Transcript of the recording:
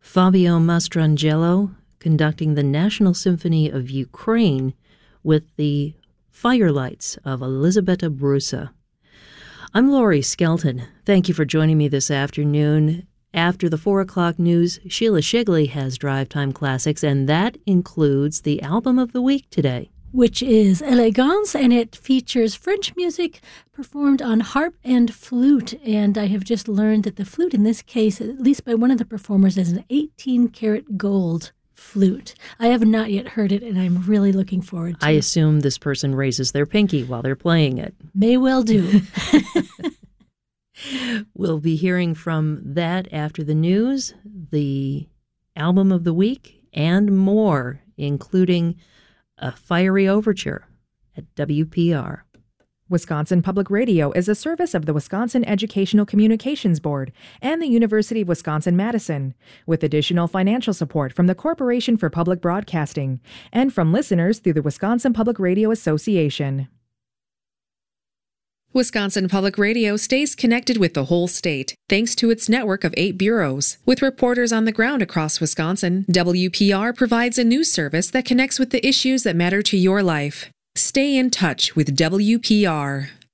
Fabio Mastrangelo conducting the National Symphony of Ukraine with the Firelights of Elisabetta Brusa. I'm Laurie Skelton. Thank you for joining me this afternoon. After the 4 o'clock news, Sheila Shigley has Drive Time Classics, and that includes the album of the week today, which is Elegance, and it features French music performed on harp and flute. And I have just learned that the flute in this case, at least by one of the performers, is an 18-karat gold flute. I have not yet heard it, and I'm really looking forward to it. I assume this person raises their pinky while they're playing it. May well do. We'll be hearing from that after the news, the album of the week, and more, including a fiery overture at WPR. Wisconsin Public Radio is a service of the Wisconsin Educational Communications Board and the University of Wisconsin-Madison, with additional financial support from the Corporation for Public Broadcasting and from listeners through the Wisconsin Public Radio Association. Wisconsin Public Radio stays connected with the whole state, thanks to its network of 8 bureaus. With reporters on the ground across Wisconsin, WPR provides a news service that connects with the issues that matter to your life. Stay in touch with WPR.